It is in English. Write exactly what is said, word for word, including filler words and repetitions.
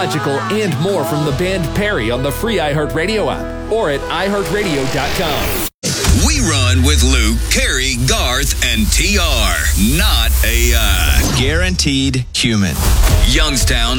and more from the band Perry on the free iHeartRadio app or at i heart radio dot com. We run with Luke, Carrie, Garth, and T R. Not A I. Guaranteed human. Youngstown's